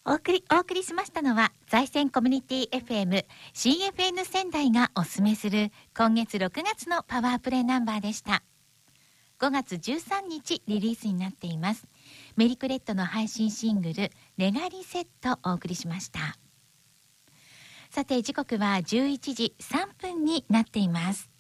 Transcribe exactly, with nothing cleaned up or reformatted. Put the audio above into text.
お送りお送りしましたのは在線コミュニティ エフエム シーエフエヌ 仙台がおすすめする今月ろくがつのパワープレイナンバーでした。ごがつじゅうさんにちリリースになっています。メリクレットの配信シングルレガリセットお送りしました。さて時刻はじゅういちじさんぷんになっています。